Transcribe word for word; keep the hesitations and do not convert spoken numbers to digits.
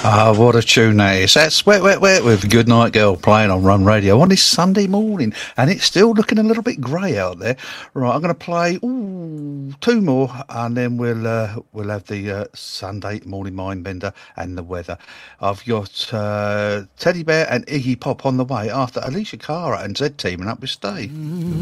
Ah, what a tune that is. That's Wet Wet Wet with Good Night Girl playing on Run Radio on this Sunday morning. And it's still looking a little bit grey out there. Right, I'm going to play ooh, two more and then we'll uh, we'll have the uh, Sunday morning mindbender and the weather. I've got uh, Teddy Bear and Iggy Pop on the way after Alicia Cara and Zed teaming up with Steve.